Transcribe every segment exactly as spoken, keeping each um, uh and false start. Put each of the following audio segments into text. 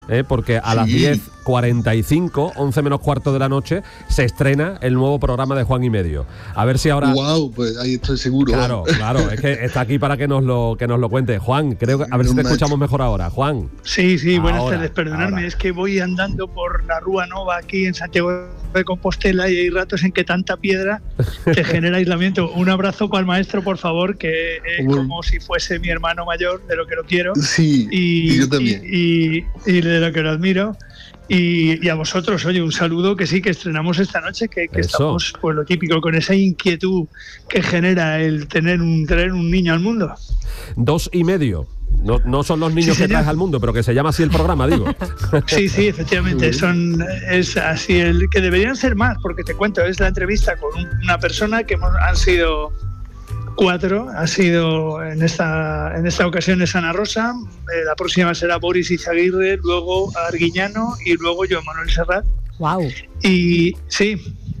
¿eh? Porque a Sí. las diez cuarenta y cinco, once menos cuarto de la noche, se estrena el nuevo programa de Juan y Medio. A ver si ahora... Wow, pues ahí estoy seguro. Claro, claro, es que está aquí para que nos lo que nos lo cuente. Juan, creo que a ver si te escuchamos mejor ahora. Juan. Sí, sí, buenas Ahora, tardes, perdonadme, ahora. es que voy andando por la Rúa Nova aquí en Santiago de Compostela y hay ratos en que tanta piedra te genera aislamiento. Un abrazo para el maestro, por favor, que es Bueno. como si fuese mi hermano mayor, de lo que lo quiero. Sí, Y, y yo también. Y, y- y de lo que lo admiro. Y, y a vosotros, oye, un saludo que sí, que estrenamos esta noche, que, que Eso. estamos, pues lo típico, con esa inquietud que genera el tener un, traer un niño al mundo. Dos y medio. No, no son los niños Sí, que señor. traes al mundo, pero que se llama así el programa, digo. Sí, sí, efectivamente, son es así el que deberían ser más, porque te cuento, es la entrevista con un- una persona que hemos, han sido cuatro, ha sido en esta en esta ocasión es Ana Rosa, eh, la próxima será Boris Izaguirre, luego Arguiñano y luego yo, Manuel Serrat. Wow. Y sí,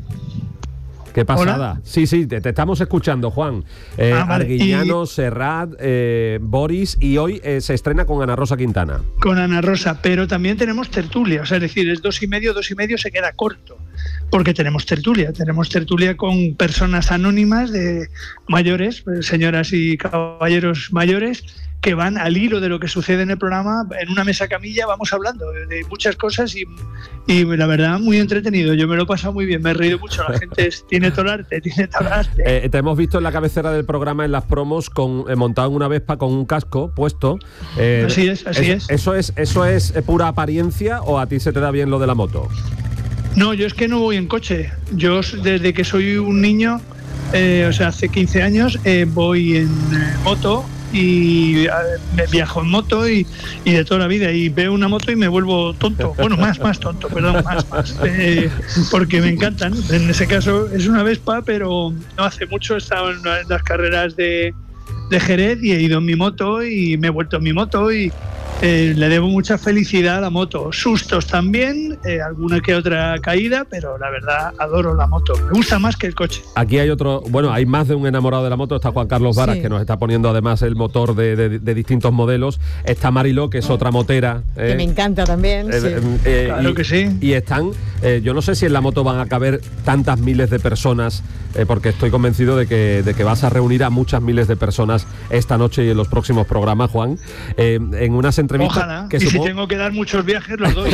Qué pasada. Hola. Sí, sí, te, te estamos escuchando, Juan. Eh, Ah, vale. Arguiñano, Serrat, eh, Boris, y hoy eh, se estrena con Ana Rosa Quintana. con Ana Rosa, pero también tenemos tertulia, o sea, es decir, es dos y medio, dos y medio se queda corto, porque tenemos tertulia, tenemos tertulia con personas anónimas de mayores, pues, señoras y caballeros mayores, que van al hilo de lo que sucede en el programa, en una mesa camilla vamos hablando de, de muchas cosas y, y la verdad muy entretenido, yo me lo he pasado muy bien, me he reído mucho, la gente es- tiene todo el arte, tiene todo el arte. Eh, te hemos visto en la cabecera del programa, en las promos, con eh, montado en una Vespa con un casco puesto. Eh, Así es, así es. ¿Eso es, eso es eh, pura apariencia o a ti se te da bien lo de la moto? No, yo es que no voy en coche. Yo s- desde que soy un niño, eh, o sea, hace quince años, eh, voy en eh, moto y eh, me viajo en moto y, y de toda la vida. Y veo una moto y me vuelvo tonto. Bueno, más, más tonto, perdón, más, más. Eh, porque me encantan. En ese caso es una Vespa, pero no hace mucho he estado en, una- en las carreras de, de Jerez y he ido en mi moto y me he vuelto en mi moto y eh, le debo mucha felicidad a la moto. Sustos también, eh, alguna que otra caída, pero la verdad adoro la moto. Me gusta más que el coche. Aquí hay otro, bueno, hay más de un enamorado de la moto. Está Juan Carlos Varas, Sí. que nos está poniendo además el motor de, de- de distintos modelos. Está Mariló, que es otra motera. Que eh, me encanta también. eh, sí. eh, eh, Claro y, que sí. Y están, eh, yo no sé si en la moto van a caber tantas miles de personas, eh, porque estoy convencido de que, de que vas a reunir a muchas miles de personas esta noche y en los próximos programas, Juan, eh, en unas entrevistas Ojalá. que y si supongo, tengo que dar muchos viajes, los doy.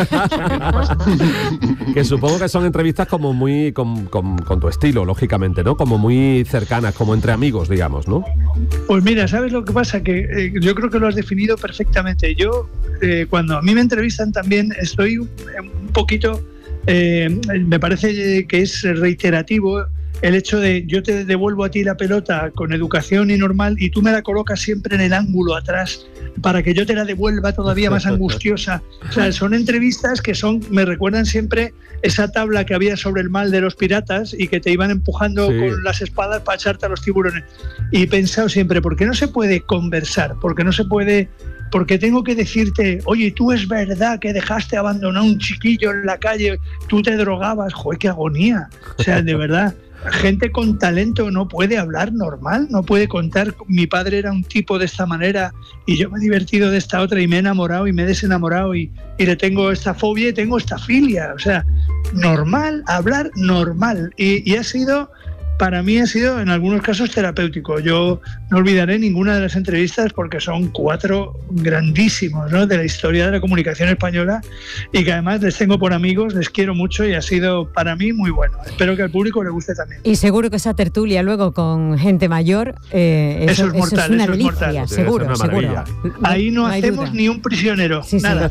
que supongo que son entrevistas como muy con, con- con tu estilo, lógicamente, ¿no? Como muy cercanas, como entre amigos, digamos, ¿no? Pues mira, ¿sabes lo que pasa? Que eh, yo creo que lo has definido perfectamente. Yo, eh, cuando a mí me entrevistan también, estoy un, un poquito, eh, me parece que es reiterativo el hecho de yo te devuelvo a ti la pelota con educación y normal y tú me la colocas siempre en el ángulo atrás para que yo te la devuelva todavía más angustiosa. O sea, son entrevistas que son, me recuerdan siempre esa tabla que había sobre el mal de los piratas y que te iban empujando Sí. con las espadas para echarte a los tiburones. Y he pensado siempre, ¿por qué no se puede conversar? ¿Por qué no se puede...? Porque tengo que decirte, oye, tú es verdad que dejaste abandonado a un chiquillo en la calle, tú te drogabas, joder, qué agonía. O sea, de verdad, gente con talento no puede hablar normal, no puede contar, mi padre era un tipo de esta manera y yo me he divertido de esta otra y me he enamorado y me he desenamorado y, y le tengo esta fobia y tengo esta filia. O sea, normal, hablar normal. Y, y ha sido... Para mí ha sido en algunos casos terapéutico. Yo no olvidaré ninguna de las entrevistas porque son cuatro grandísimos, ¿no?, de la historia de la comunicación española y que además les tengo por amigos, les quiero mucho y ha sido para mí muy bueno. Espero que al público le guste también. Y seguro que esa tertulia luego con gente mayor, eh, Eso es mortal, una eso es delicia, mortal. Debe seguro, ser una seguro. maravilla. Ahí no, hay hacemos duda. ni un prisionero, Sí, sí. nada.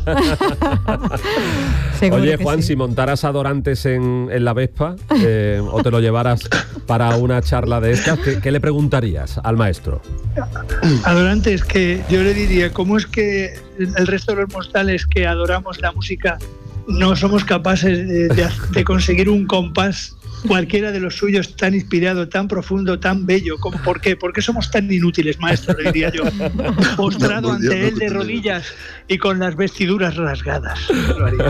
Seguro Oye, que Juan, sí. si montaras adorantes en, en la Vespa eh, o te lo llevaras para una charla de estas, ¿qué, qué le preguntarías al maestro? Adorante, es que yo le diría, ¿cómo es que el resto de los mortales que adoramos la música no somos capaces de, de, de conseguir un compás, cualquiera de los suyos, tan inspirado, tan profundo, tan bello? ¿Cómo, ¿Por qué? ¿Por qué somos tan inútiles, maestro? Le diría yo. Postrado No, por Dios, ante no, él de no, no. rodillas y con las vestiduras rasgadas. Lo haría.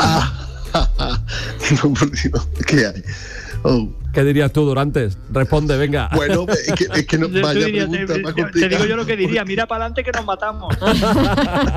Ah, no, por Dios, ¿qué hay? Oh. ¿Qué dirías tú, Dorantes? Responde, venga. Bueno, es que, es que no, Yo- yo vaya diría, pregunta te, más te complicada. digo yo lo que diría, mira para adelante que nos matamos.